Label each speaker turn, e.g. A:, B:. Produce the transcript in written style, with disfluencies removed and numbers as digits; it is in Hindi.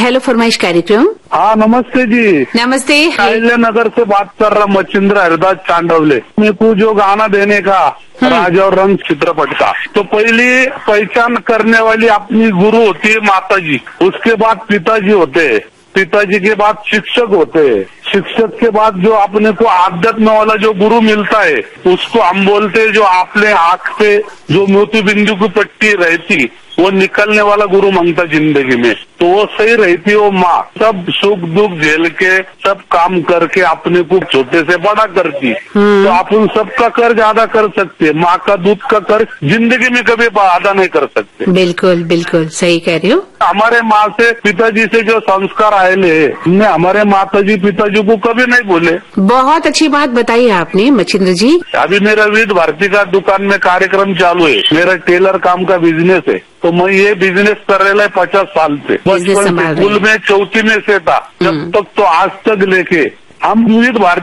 A: हेलो फरमाइश कार्यक्रम।
B: हाँ नमस्ते जी।
A: नमस्ते।
B: अहिल्या नगर से बात कर रहा मच्छिंद्र हरिदास चांडवले। मेरे को जो गाना देने का राज और रंग चित्रपट का, तो पहली पहचान करने वाली अपनी गुरु होती है माता जी, उसके बाद पिताजी होते हैं, पिताजी के बाद शिक्षक होते हैं, शिक्षक के बाद जो अपने को आध्यात्म वाला जो गुरु मिलता है उसको हम बोलते हैं, जो आपने आंख पे जो मोती बिंदु की पट्टी रहती वो निकलने वाला गुरु मांगता जिंदगी में, तो वो सही रहती है वो माँ। सब सुख दुख झेल के सब काम करके अपने को छोटे से बड़ा करती, तो आप उन सबका कर्ज अदा कर सकते। माँ का दूध का कर्ज जिंदगी में कभी अदा नहीं कर सकते।
A: बिल्कुल बिल्कुल सही कह रहे हो।
B: हमारे माँ से पिताजी से जो संस्कार आए हमने हमारे माता जी पिताजी को कभी नहीं बोले।
A: बहुत अच्छी बात बताई आपने मच्छिंद्र जी।
B: अभी मेरा विविध भारती का दुकान में कार्यक्रम चालू है, मेरा टेलर काम का बिजनेस है, तो मैं ये बिजनेस कर रहा है 50 साल से। बचपन से स्कूल में चौथी में से था जब तक तो आज तक लेके हम विविध भारती